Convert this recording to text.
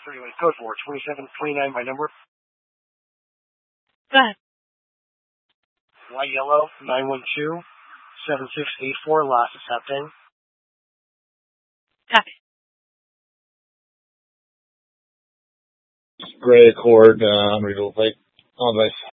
31 code for 2729, my number. Go ahead. White yellow, 912-7684, last accepting. Copy. Gray Accord, unreadable plate. All advice.